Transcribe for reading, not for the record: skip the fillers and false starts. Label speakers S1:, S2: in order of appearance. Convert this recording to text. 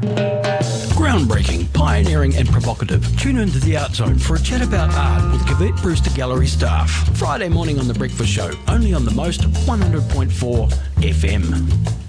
S1: Groundbreaking, pioneering and provocative. Tune into The Art Zone for a chat about art with Cavett Brewster Gallery staff. Friday morning on The Breakfast Show, only on the most 100.4 FM.